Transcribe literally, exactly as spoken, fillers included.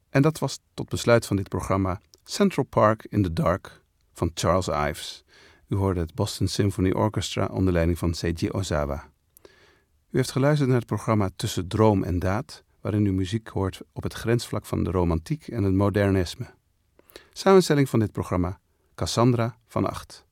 En dat was tot besluit van dit programma Central Park in the Dark van Charles Ives. U hoorde het Boston Symphony Orchestra onder leiding van Seiji Ozawa. U heeft geluisterd naar het programma Tussen Droom en Daad, waarin u muziek hoort op het grensvlak van de romantiek en het modernisme. Samenstelling van dit programma, Cassandra van Acht.